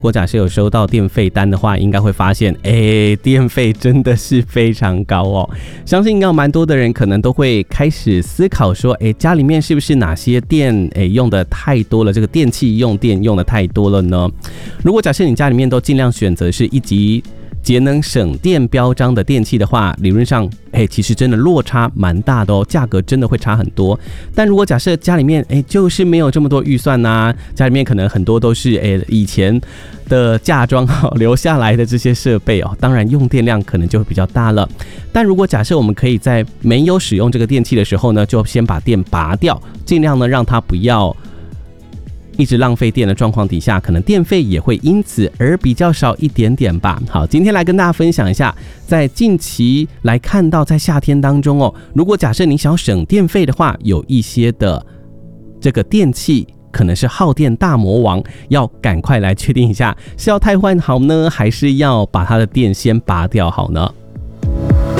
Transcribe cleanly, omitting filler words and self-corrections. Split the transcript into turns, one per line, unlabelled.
如果假设有收到电费单的话，应该会发现电费真的是非常高哦。相信应该有蛮多的人可能都会开始思考说，家里面是不是哪些电用的太多了，这个电器用电用的太多了呢？如果假设你家里面都尽量选择是1级节能省电标章的电器的话，理论上其实真的落差蛮大的哦，价格真的会差很多。但如果假设家里面就是没有这么多预算啊，家里面可能很多都是以前的嫁妆留下来的这些设备哦，当然用电量可能就会比较大了。但如果假设我们可以在没有使用这个电器的时候呢，就先把电拔掉，尽量呢让它不要一直浪费电的状况底下，可能电费也会因此而比较少一点点吧。好，今天来跟大家分享一下，在近期来看到在夏天当中哦，如果假设你想要省电费的话，有一些的这个电器可能是耗电大魔王，要赶快来确定一下是要汰换好呢，还是要把它的电先拔掉好呢？